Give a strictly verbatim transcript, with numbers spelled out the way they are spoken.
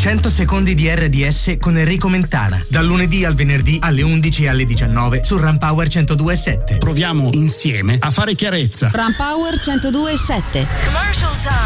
cento secondi di R D S con Enrico Mentana. Dal lunedì al venerdì alle undici e alle diciannove su Ram Power centodue e sette. Proviamo insieme a fare chiarezza. Ram Power centodue e sette. Commercial time.